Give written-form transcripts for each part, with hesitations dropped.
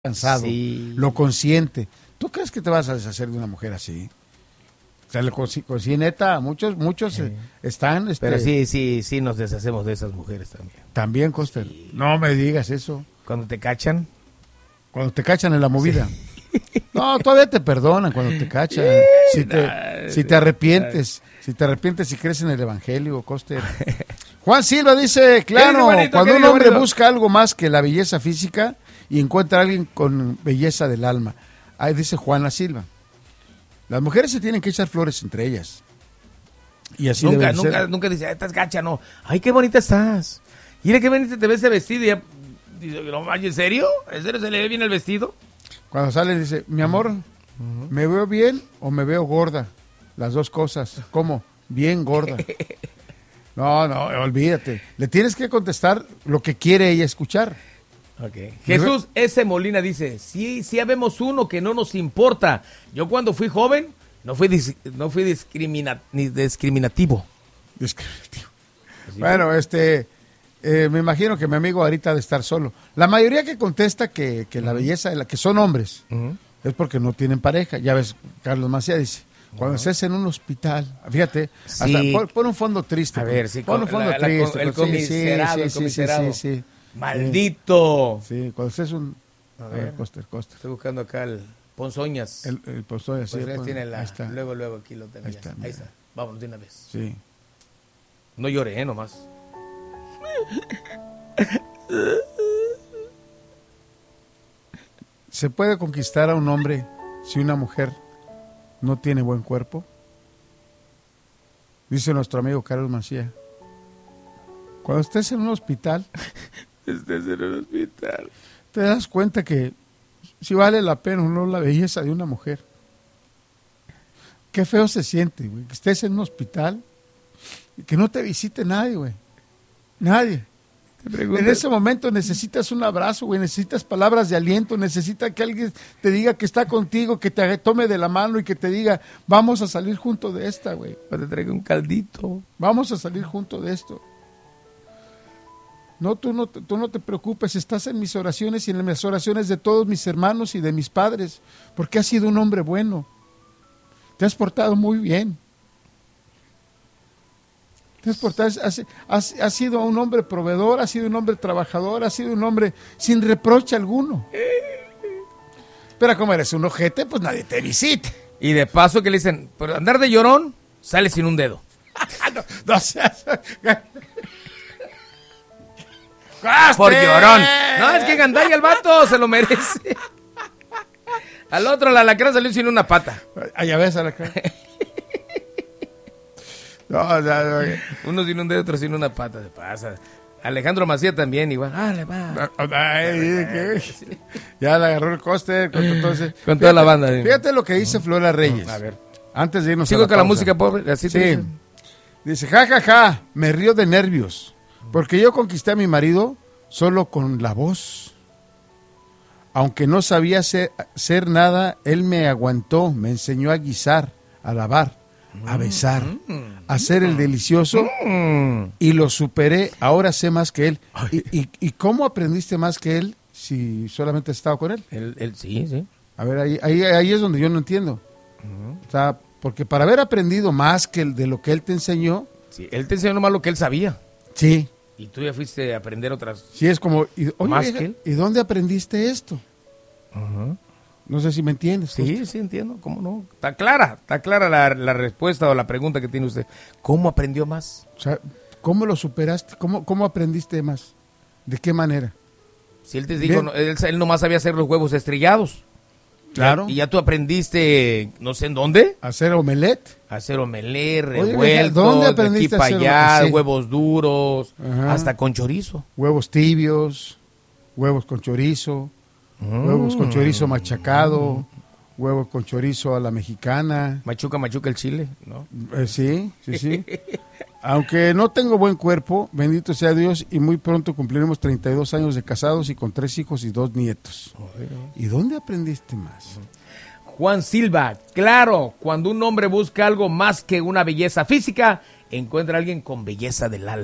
cansado, sí. Lo consciente. ¿Tú crees que te vas a deshacer de una mujer así? O sea, sí, neta, muchos están... Pero sí nos deshacemos de esas mujeres también. También, Coster. Sí. No me digas eso. Cuando te cachan. Cuando te cachan en la movida. Sí. No, todavía te perdonan cuando te cachan. Si te arrepientes y crees en el evangelio, Coster. Juan Silva dice, claro, cuando un hombre busca algo más que la belleza física y encuentra a alguien con belleza del alma. Ahí dice Juana Silva. Las mujeres se tienen que echar flores entre ellas. Y así nunca dice, estás gacha, no. Ay, qué bonita estás. Mira qué bonita te ves ese vestido. Y ya, no, ¿en serio? ¿En serio se le ve bien el vestido? Cuando sale dice, mi amor, ¿me veo bien o me veo gorda? Las dos cosas. ¿Cómo? Bien gorda. No, olvídate. Le tienes que contestar lo que quiere ella escuchar. Okay. Jesús S. Molina dice, sí habemos uno que no nos importa. Yo cuando fui joven no fui discriminativo. Bueno, me imagino que mi amigo ahorita ha de estar solo. La mayoría que contesta que la belleza, que son hombres, es porque no tienen pareja. Ya ves, Carlos Macías dice, cuando estés en un hospital, fíjate, sí. hasta pon un fondo triste. A ver, sí, pon un fondo triste. El comiserado, Sí. Maldito. Sí, cuando estés un... A ver, Coster. Estoy buscando acá el Ponzoñas. El Ponzoñas, sí. Tiene ahí está. Luego aquí lo tengo. Ahí está. Vámonos de una vez. Sí. No lloré, nomás. ¿Se puede conquistar a un hombre si una mujer no tiene buen cuerpo? Dice nuestro amigo Carlos Macías. Cuando estés en un hospital, te das cuenta que si vale la pena o no la belleza de una mujer. Qué feo se siente, güey, que estés en un hospital y que no te visite nadie, güey. Nadie. En ese momento necesitas un abrazo, güey, necesitas palabras de aliento, necesitas que alguien te diga que está contigo, que te tome de la mano y que te diga, vamos a salir juntos de esta, güey. Te traigo un caldito. Vamos a salir juntos de esto. No, tú no te preocupes, estás en mis oraciones y en las oraciones de todos mis hermanos y de mis padres, porque has sido un hombre bueno. Te has portado muy bien. Has sido un hombre proveedor, has sido un hombre trabajador, has sido un hombre sin reproche alguno. Pero como eres un ojete, pues nadie te visita. Y de paso que le dicen, por andar de llorón, sale sin un dedo. No seas... Por llorón. No, es que gandalla el vato, se lo merece. Al otro, la alacrán salió sin una pata. Ya ves, alacrán. No. Uno sin un dedo, otro sin una pata. Se pasa. Alejandro Macías también, igual. Ya le agarró el Coster con toda la banda. Fíjate lo que dice Flora Reyes. A ver. Antes de irnos sigo con la música pobre. Así sí. Dice, ja, me río de nervios. Porque yo conquisté a mi marido solo con la voz. Aunque no sabía hacer nada, él me aguantó, me enseñó a guisar, a lavar, a besar, a hacer el delicioso y lo superé. Ahora sé más que él. ¿Y cómo aprendiste más que él si solamente has estado con él? Él sí. A ver, ahí es donde yo no entiendo. O sea, porque para haber aprendido más que de lo que él te enseñó... Sí, él te enseñó nomás lo que él sabía. Sí. Y tú ya fuiste a aprender otras. Sí, es como, más vieja, que él. ¿Y dónde aprendiste esto? No sé si me entiendes. Sí, entiendo. ¿Cómo no? Está clara la respuesta o la pregunta que tiene usted. ¿Cómo aprendió más? O sea, ¿cómo lo superaste? ¿Cómo aprendiste más? ¿De qué manera? Si él te dijo, él nomás sabía hacer los huevos estrellados. Claro. Y ya tú aprendiste, no sé en dónde. Hacer omelette, revuelto, ¿dónde aprendiste de aquí para allá, sí. Huevos duros, hasta con chorizo. Huevos tibios, huevos con chorizo, huevos con chorizo machacado, huevos con chorizo a la mexicana. Machuca el chile, ¿no? Sí. Aunque no tengo buen cuerpo, bendito sea Dios, y muy pronto cumpliremos 32 años de casados y con 3 hijos y 2 nietos. ¿Y dónde aprendiste más? Juan Silva, claro, cuando un hombre busca algo más que una belleza física, encuentra a alguien con belleza del alma.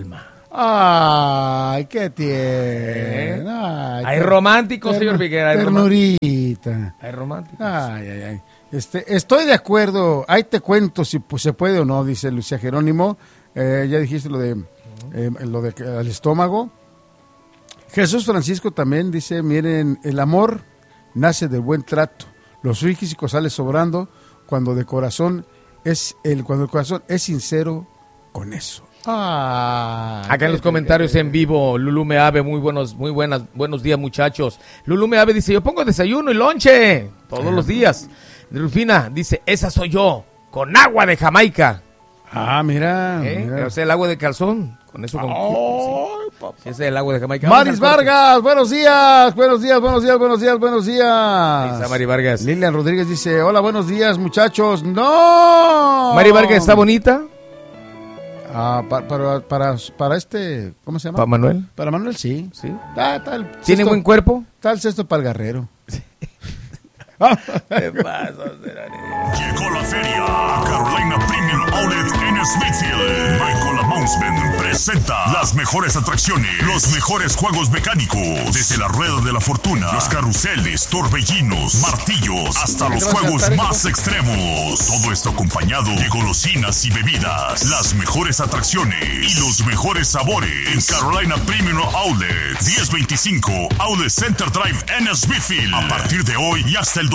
Ay, qué tierno. Hay románticos, señor Viguera. Ternurita. Hay románticos. Ay. Estoy de acuerdo. Ahí te cuento si pues, se puede o no, dice Lucía Jerónimo. Ya dijiste lo de el estómago. Jesús Francisco también dice, miren, el amor nace del buen trato. Lo físico sale sobrando cuando el corazón es sincero con eso. Acá en los comentarios en vivo, Lulú Meave, buenos días, muchachos. Lulú Meave dice, yo pongo desayuno y lonche todos los días. Rufina dice, esa soy yo, con agua de Jamaica. Mira. O sea, el agua de calzón, con eso con sí, ese es el agua de Jamaica. Maris Vargas, buenos días. Mari Vargas. Lilian Rodríguez dice, hola, buenos días, muchachos. ¡No! Mari Vargas, ¿está bonita? Para este, ¿cómo se llama? ¿Para Manuel? Para Manuel, sí. ¿Tiene buen cuerpo? Está el cesto para el guerrero. ¿Qué pasa? Llegó la feria a Carolina Premium Outlet en Smithfield. Michael Announcement presenta las mejores atracciones, los mejores juegos mecánicos, desde la rueda de la fortuna, los carruseles, torbellinos, martillos, hasta los juegos más extremos. Todo esto acompañado de golosinas y bebidas, las mejores atracciones y los mejores sabores en Carolina Premium Outlet, 1025 Outlet Center Drive en Smithfield. A partir de hoy y hasta el